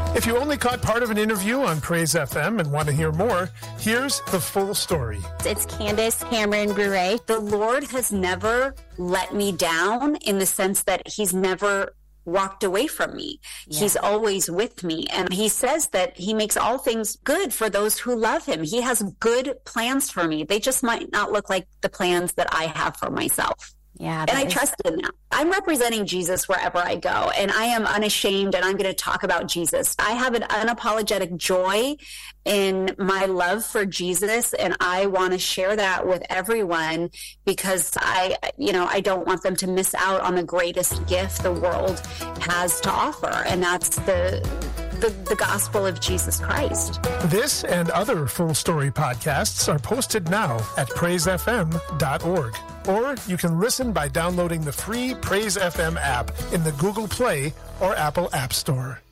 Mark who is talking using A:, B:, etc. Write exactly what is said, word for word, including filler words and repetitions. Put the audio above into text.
A: If you only caught part of an interview on Praise F M and want to hear more, here's the full story.
B: It's Candace Cameron Bure. The Lord has never let me down in the sense that he's never walked away from me. Yeah. He's always with me. And he says that he makes all things good for those who love him. He has good plans for me. They just might not look like the plans that I have for myself.
C: Yeah,
B: and I
C: is-
B: trust him now. I'm representing Jesus wherever I go, and I am unashamed, and I'm going to talk about Jesus. I have an unapologetic joy in my love for Jesus, and I want to share that with everyone because I, you know, I don't want them to miss out on the greatest gift the world has to offer, and that's the The, the gospel of Jesus Christ.
A: This and other full story podcasts are posted now at praise f m dot org. Or you can listen by downloading the free Praise F M app in the Google Play or Apple App Store.